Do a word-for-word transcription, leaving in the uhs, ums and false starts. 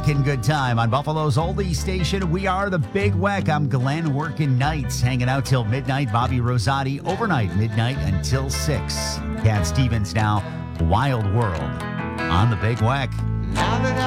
making good time on Buffalo's oldie station. We are the Big Weck. I'm Glenn working nights, hanging out till midnight. Bobby Rosati overnight, midnight until six. Cat Stevens now, Wild World on the Big Weck. Now that